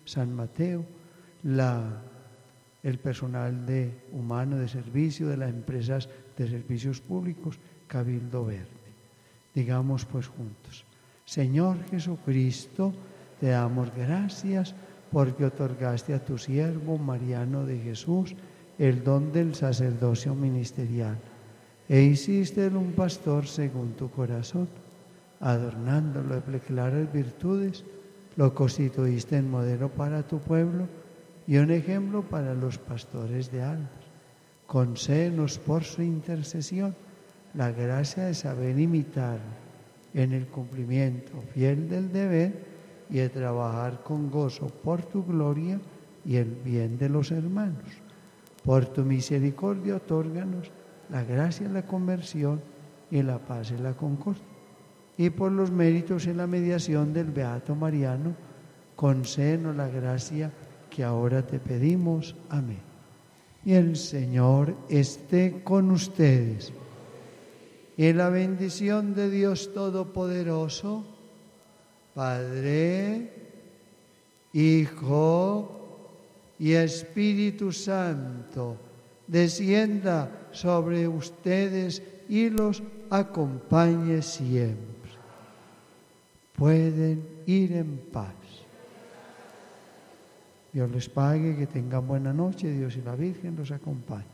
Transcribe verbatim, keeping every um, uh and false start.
San Mateo, la, el personal de, humano de servicio de las empresas de servicios públicos, Cabildo Verde. Digamos pues juntos: Señor Jesucristo, te damos gracias porque otorgaste a tu siervo Mariano de Jesús el don del sacerdocio ministerial e hiciste un pastor según tu corazón. Adornándolo de claras virtudes, lo constituiste en modelo para tu pueblo y un ejemplo para los pastores de almas. Concédenos por su intercesión la gracia de saber imitar en el cumplimiento fiel del deber y de trabajar con gozo por tu gloria y el bien de los hermanos. Por tu misericordia, otórganos la gracia de la conversión y la paz y la concordia. Y por los méritos y la mediación del Beato Mariano, concédenos la gracia que ahora te pedimos. Amén. Y el Señor esté con ustedes. Y la bendición de Dios Todopoderoso, Padre, Hijo y Espíritu Santo, descienda sobre ustedes y los acompañe siempre. Pueden ir en paz. Dios les pague, que tengan buena noche, Dios y la Virgen los acompañe.